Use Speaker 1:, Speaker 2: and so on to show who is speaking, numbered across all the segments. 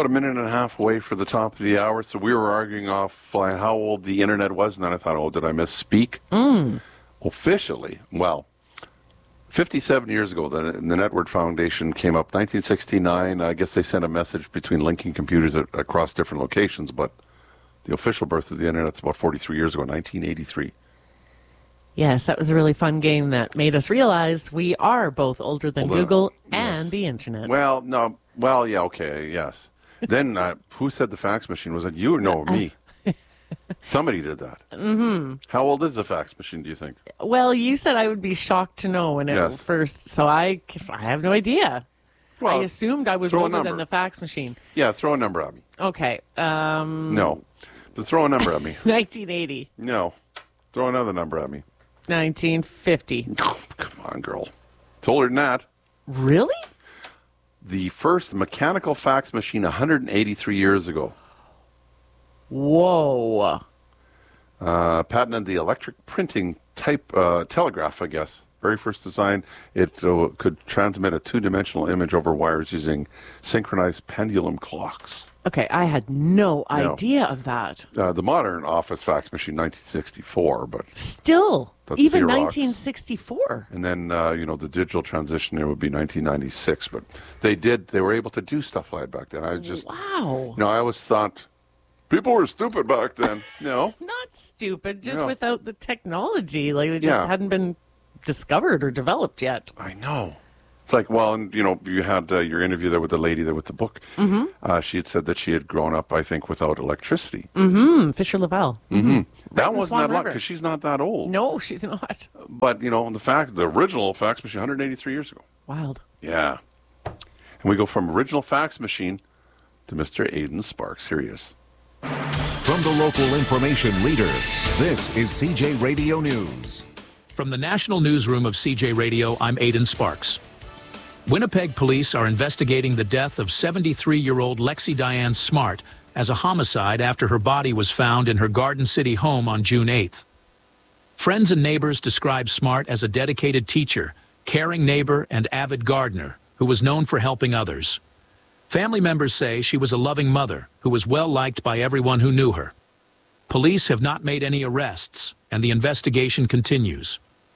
Speaker 1: about a minute and a half away for the top of the hour, so we were arguing offline how old the internet was, and then I thought, oh, did I misspeak? Officially, well, 57 years ago, the Network Foundation came up. 1969, I guess they sent a message between linking computers across different locations, but the official birth of the internet's about 43 years ago, 1983.
Speaker 2: Yes, that was a really fun game that made us realize we are both older than Google and the internet.
Speaker 1: Well, no. Well, yeah, okay, yes. Then who said the fax machine? Was it you or no, me? Somebody did that. Mm-hmm. How old is the fax machine, do you think?
Speaker 2: Well, you said I would be shocked to know when it first, so I have no idea. Well, I assumed I was older than the fax machine.
Speaker 1: Yeah, throw a number at me.
Speaker 2: Okay.
Speaker 1: No. But throw a number at me.
Speaker 2: 1980.
Speaker 1: No. Throw another number at me.
Speaker 2: 1950.
Speaker 1: Oh, come on, girl. It's older than that.
Speaker 2: Really?
Speaker 1: The first mechanical fax machine 183 years ago.
Speaker 2: Whoa.
Speaker 1: Patented the electric printing type telegraph, I guess. Very first design. It could transmit a two-dimensional image over wires using synchronized pendulum clocks.
Speaker 2: Okay, I had no idea of that.
Speaker 1: The modern office fax machine, 1964, but
Speaker 2: still, even
Speaker 1: Xerox.
Speaker 2: 1964.
Speaker 1: And then the digital transition there would be 1996. But they were able to do stuff like that back then.
Speaker 2: Wow.
Speaker 1: I always thought people were stupid back then. No,
Speaker 2: not stupid, just without the technology, like it just hadn't been discovered or developed yet.
Speaker 1: I know. It's like, well, and you had your interview there with the lady there with the book. Mm-hmm. She had said that she had grown up, I think, without electricity.
Speaker 2: Mm-hmm. Fisher Lavelle.
Speaker 1: Mm-hmm. That wasn't that long because she's not that old.
Speaker 2: No, she's not.
Speaker 1: But the original fax machine, 183 years ago.
Speaker 2: Wild.
Speaker 1: Yeah. And we go from original fax machine to Mr. Aidan Sparks. Here he is.
Speaker 3: From the local information leader, this is CJ Radio News.
Speaker 4: From the National Newsroom of CJ Radio, I'm Aidan Sparks. Winnipeg police are investigating the death of 73-year-old Lexi Diane Smart as a homicide after her body was found in her Garden City home on June 8th. Friends and neighbors describe Smart as a dedicated teacher, caring neighbor, and avid gardener who was known for helping others. Family members say she was a loving mother who was well liked by everyone who knew her. Police have not made any arrests, and the investigation continues.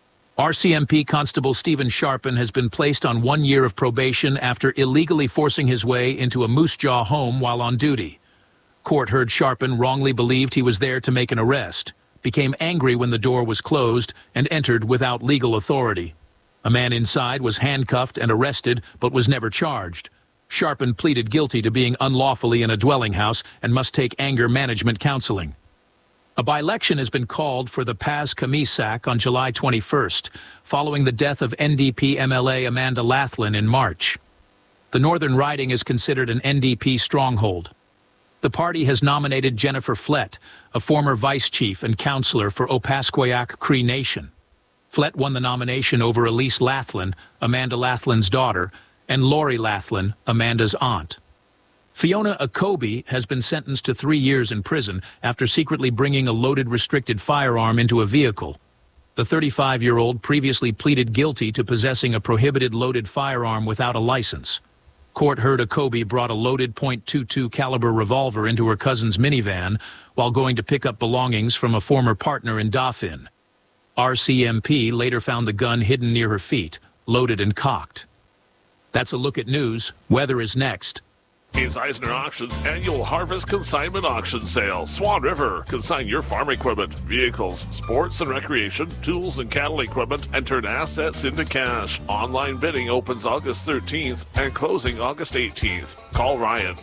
Speaker 4: RCMP Constable Stephen Sharpen has been placed on 1 year of probation after illegally forcing his way into a Moose Jaw home while on duty. Court heard Sharpen wrongly believed he was there to make an arrest, became angry when the door was closed, and entered without legal authority. A man inside was handcuffed and arrested but was never charged. Sharpen pleaded guilty to being unlawfully in a dwelling house and must take anger management counseling. A by-election has been called for the Paz-Kamisak on July 21st, following the death of NDP MLA Amanda Lathlin in March. The Northern riding is considered an NDP stronghold. The party has nominated Jennifer Flett, a former vice chief and councillor for Opaskwayak Cree Nation. Flett won the nomination over Elise Lathlin, Amanda Lathlin's daughter, and Lori Lathlin, Amanda's aunt. Fiona Akobe has been sentenced to 3 years in prison after secretly bringing a loaded restricted firearm into a vehicle. The 35-year-old previously pleaded guilty to possessing a prohibited loaded firearm without a license. Court heard Akobe brought a loaded .22 caliber revolver into her cousin's minivan while going to pick up belongings from a former partner in Dauphin. RCMP later found the gun hidden near her feet, loaded and cocked. That's a look at news. Weather is next.
Speaker 5: Is Eisner Auctions annual Harvest Consignment Auction Sale. Swan River. Consign your farm equipment, vehicles, sports and recreation, tools and cattle equipment, and turn assets into cash. Online bidding opens August 13th and closing August 18th. Call Ryan,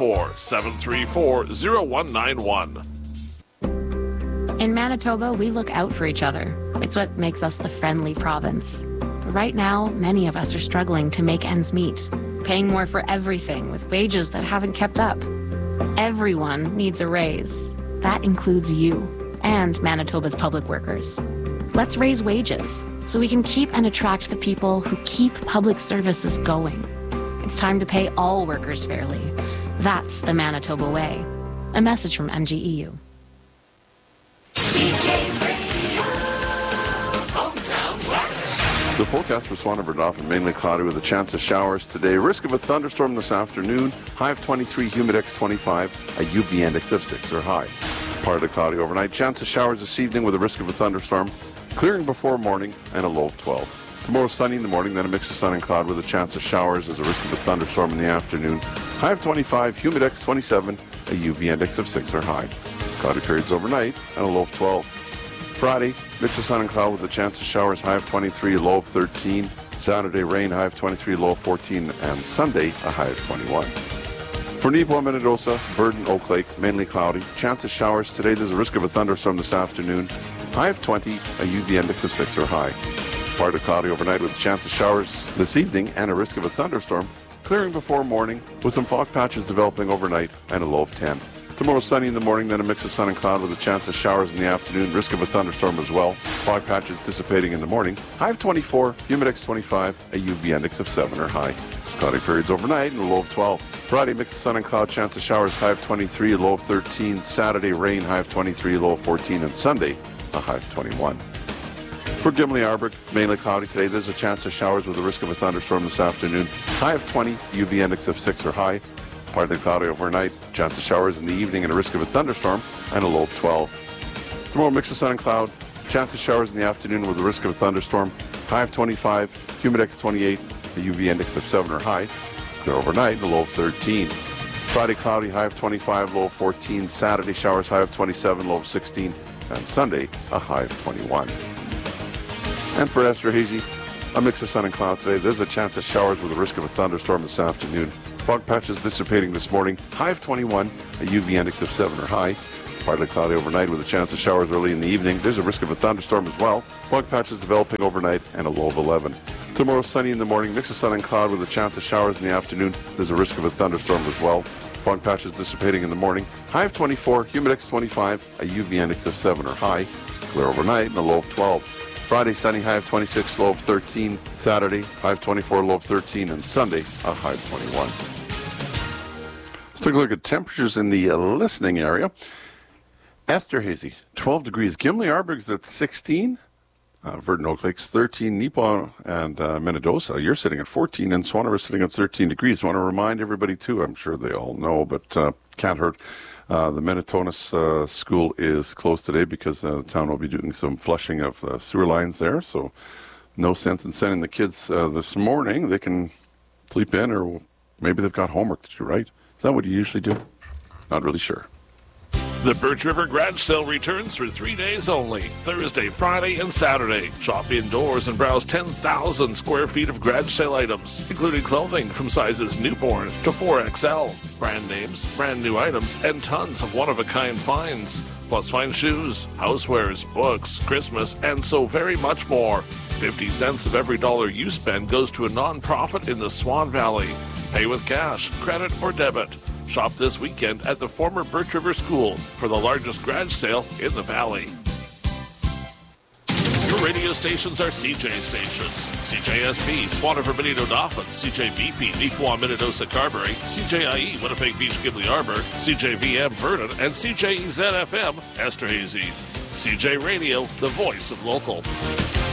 Speaker 5: 204-734-0191.
Speaker 6: In Manitoba, we look out for each other. It's what makes us the friendly province. But right now, many of us are struggling to make ends meet. Paying more for everything with wages that haven't kept up. Everyone needs a raise. That includes you and Manitoba's public workers. Let's raise wages so we can keep and attract the people who keep public services going. It's time to pay all workers fairly. That's the Manitoba way. A message from MGEU.
Speaker 7: CJ Radio, hometown weather.
Speaker 1: The forecast for Swan River Dauphin, mainly cloudy with a chance of showers today. Risk of a thunderstorm this afternoon. High of 23, humidex 25, a UV index of 6 or high. Partly cloudy overnight. Chance of showers this evening with a risk of a thunderstorm. Clearing before morning and a low of 12. Tomorrow sunny in the morning, then a mix of sun and cloud with a chance of showers as a risk of a thunderstorm in the afternoon. High of 25, humidex 27, a UV index of 6 or high. Cloudy periods overnight and a low of 12. Friday, mix of sun and cloud with a chance of showers, high of 23, low of 13. Saturday, rain, high of 23, low of 14. And Sunday, a high of 21. For Neepawa, Minnedosa, Verdon, Oak Lake, mainly cloudy. Chance of showers today. There's a risk of a thunderstorm this afternoon. High of 20, a UV index of 6 or high. Partly cloudy overnight with a chance of showers this evening and a risk of a thunderstorm. Clearing before morning with some fog patches developing overnight and a low of 10. Tomorrow sunny in the morning, then a mix of sun and cloud with a chance of showers in the afternoon, risk of a thunderstorm as well. Fog patches dissipating in the morning. High of 24, humidex 25, a UV index of 7 or high. Cloudy periods overnight and a low of 12. Friday, mix of sun and cloud, chance of showers, high of 23, low of 13. Saturday, rain, high of 23, low of 14. And Sunday, a high of 21. For Gimli Arbor, mainly cloudy today. There's a chance of showers with a risk of a thunderstorm this afternoon. High of 20, UV index of 6 or high. Partly cloudy overnight, chance of showers in the evening and a risk of a thunderstorm, and a low of 12. Tomorrow, mix of sun and cloud, chance of showers in the afternoon with a risk of a thunderstorm. High of 25, humidex 28, a UV index of 7 or high. Clear overnight, and a low of 13. Friday, cloudy, high of 25, low of 14. Saturday, showers, high of 27, low of 16. And Sunday, a high of 21. And for Esterhazy, a mix of sun and cloud today. There's a chance of showers with a risk of a thunderstorm this afternoon. Fog patches dissipating this morning. High of 21, a UV index of 7 or high. Partly cloudy overnight with a chance of showers early in the evening. There's a risk of a thunderstorm as well. Fog patches developing overnight and a low of 11. Tomorrow sunny in the morning. Mix of sun and cloud with a chance of showers in the afternoon. There's a risk of a thunderstorm as well. Fog patches dissipating in the morning. High of 24, humidex 25, a UV index of 7 or high. Clear overnight and a low of 12. Friday, sunny, high of 26, low of 13. Saturday, high of 24, low of 13. And Sunday, a high of 21. Let's take a look at temperatures in the listening area. Esterhazy, 12 degrees. Gimli Arborg's at 16. Verdon Oak Lake's 13. Neepawa and Minnedosa, you're sitting at 14. And Swan River sitting at 13 degrees. I want to remind everybody, too, I'm sure they all know, but can't hurt. The Minnetonus school is closed today because the town will be doing some flushing of sewer lines there. So no sense in sending the kids this morning. They can sleep in, or maybe they've got homework to do, right? Is that what you usually do? Not really sure.
Speaker 5: The Birch River Garage Sale returns for 3 days only, Thursday, Friday, and Saturday. Shop indoors and browse 10,000 square feet of garage sale items, including clothing from sizes newborn to 4XL, brand names, brand new items, and tons of one-of-a-kind finds. Plus fine shoes, housewares, books, Christmas, and so very much more. 50 cents of every dollar you spend goes to a non-profit in the Swan Valley. Pay with cash, credit, or debit. Shop this weekend at the former Birch River School for the largest garage sale in the valley. Your radio stations are CJ stations. CJSP, Swan River, Benito Dauphin, CJBP, Neepawa, Minnedosa, Carberry, CJIE, Winnipeg Beach, Gimli Arbor, CJVM, Verdon, and CJEZ-FM, Esterhazy. CJ Radio, the voice of local.